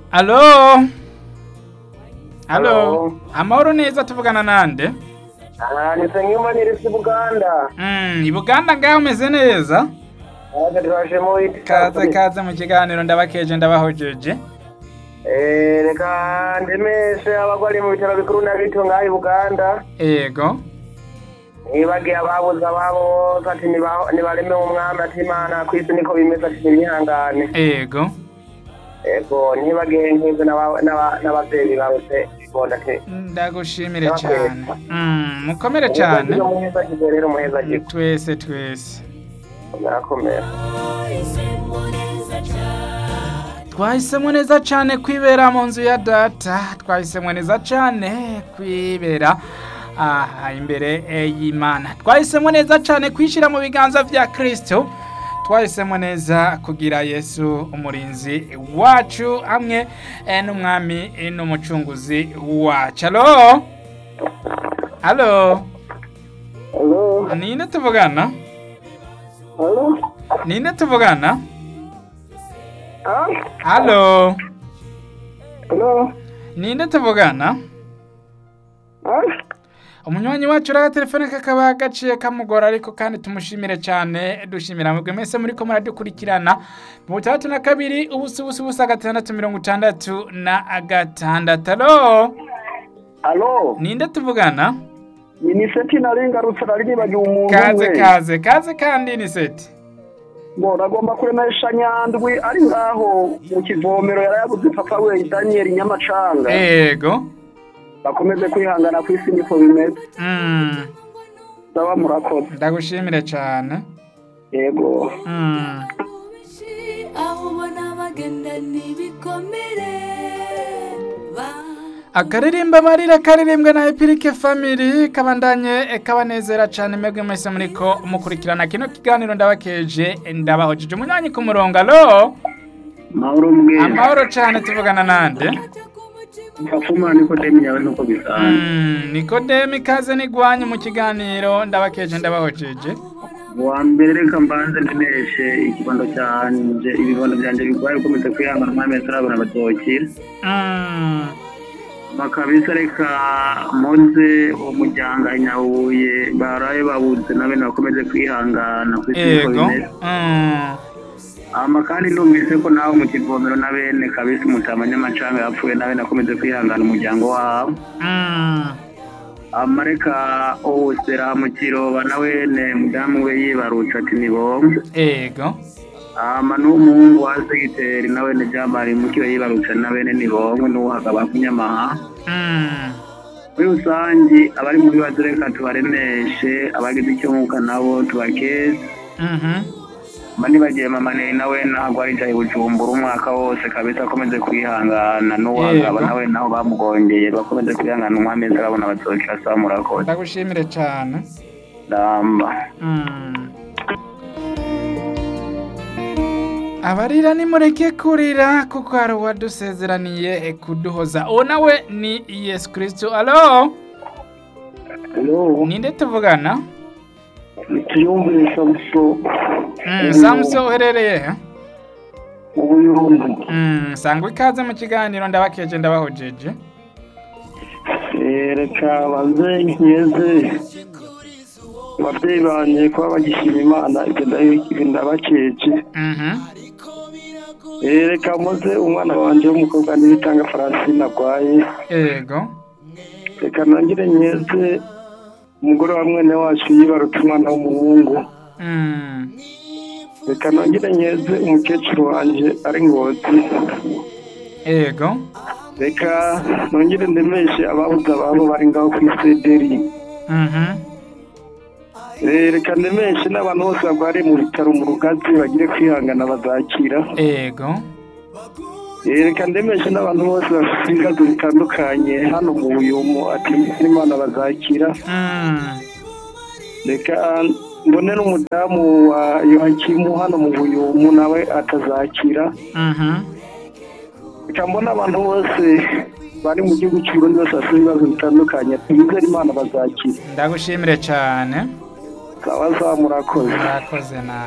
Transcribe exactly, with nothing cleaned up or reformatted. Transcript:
Alo. Alo. Hello. Amahoro neza tuvugana nande? Ah, ni Nsengimana iri Buganda. Mm, i Buganda ngaho umeze neza? Aje twaje mu iti. Kaze kaze mu kiganiro ndabakeje ndabahojeje. Eh, reka ndemeshe abagwari mu bitaro bikuru na bito ngaho i Buganda. Ego. Nibagiye ababuze ababo ati nibareme umwami ati Imana kwisi niko bimeze ati nibihangane. Ego. Ego nibagiye nk'izo n'abavyeyi bawe se bonda ke. Ndagushimire cyane. Mm, mukomere cyane. Muheza kigorero muheza kigorero. Twese twese. Nakomera. Twahisemo neza cyane kwibera mu nzu ya data, twahisemo neza cyane kwibera aha imbere y'Imana, twahisemo neza cyane kwishira mu biganza vya Kristo, twahisemo neza kugira Yesu umurinzi wacu hamwe n'umwami n'umucunguzi wacu. Allo? Allo? Allo? Ninde tuvugana? Allo? Ninde tuvugana? Ah? Allo? Allo? Ninde tuvugana? Ah? Umunywanyi wacu uraga telefone kakaba gaciye kamugora ariko kandi tumushimire cyane, dushimira mwebwe mwese muri ko muradukurikirana mu butandatu na kabiri ubusa ubusa ubusa gatandatu mirongo itandatu na gatandatu. Allo? Allo? Ninde tuvugana? Ni Seti narengarutse naribagiye umuntu. Kaze kaze kaze kandi ni Seti. Ngo nagomba kuremesha Nyandwi ari ngaho mu kivomero yarayabuze papa we Daniel Nyamacanga. Ego. Bakomeze kwihangana kwisi niko bimeze. Mm. Daba murakoze. Ndagushimire cyane. Yego. Mm. Akaririmba marira karirimbwe na Epirike Family kabandanye kabanezera cyane mwebwe mwese muriko mukurikirana kino kiganiro ndabakeje ndabahojeje umunyanyi ku murongo. Allo? Mahoro mwe. Amahoro cyane tuvugana nande? Bafuma Nikodemi yawe nuko bisana. Mm, Nikodemi kaze nigwanye mu kiganiro ndabakeje ndabahojeje. Wa mbere reka mbanze ndemeshe ikibondo cyanje ibibondo byanje bigwaye ukomeze kwihangana mwami sarabona batokira. Mm. Makabisa reka moze umujyanga Nyahuye baraye babuze nabe nakomeze kwihangana kwisi bimeze. Mm. Ama kandi numvise ko nawe mu kivomero nabene kabisa umutamanya amacanga yapfuye nabe nakomeze kwihangana umuryango wabo. Mm. Amareka owusera mu kiroba nawene mudamu we yibarutse ati nibo. Ego. Ama n'umuhungu wa Segiteri nawene Jamari mukiwe yibarutse nabene nibo n'uhagaba kunyamaha. Mm. Muri rusangi abari muri bazereka tubaremeshe abagize icyo muka nabo tubakeze. Mhm. Mani bagiye mama ne nawe ntabwo ari cyayi Bujumbura umwaka wose kabisa akomeze kwihangana n'uwagaba nawe naho bamugongeye bakomeze kwihangana umwami arabona batokira saa murakoze. Ndagushimire cyane. Damba. Mm. Abarira ni mureke kurira kuko hari uwadusezeraniye kuduhoza. O nawe ni Yesu Kristo. Allo? Hello. Ninde tuvugana? Tuyumvire Samso. Mm, Samso uherereye he? Ubuyumbu. Mm, sangwa ikaze mu kiganiro ndabakeje ndabahojeje. Eh, reka banze nkeze. Ababyeyi banje kuba bagishima Imana ibyo ndabakeje. Mhm. Eh, reka moze umwana wanje w'umukobwa nibitanga Francine agwaye. Ego. Reka nangire nkeze umugore wa mwene wacu yibarutse umwana w'umuhungu. Mm. Reka nongere nkeze umukecuru wanje ari Ngozi. Ego. Reka nongere ndemeshe ababuze ababo bari ngaho ku Isederi. Mhm. Eh, reka ndemeshe n'abantu bose bagwari mu bitaro mu Rugazi bagire kwihangana bazakira. Ego. Eh, reka ndemeshe n'abantu bose bafite ibibazo bitandukanye hano mu Buyumu ati Imana bazakira. Mm. Reka mbone n'umudamu wa Yohakimu hano mu Buyumu nawe atazakira. Mhm. Reka mbona abantu bose bari mu gihugu cy'u Burundi bose bafite ibibazo bitandukanye twizere Imana bazakira. Ndagushimire cyane. Sawa sawa murakoze. Murakoze na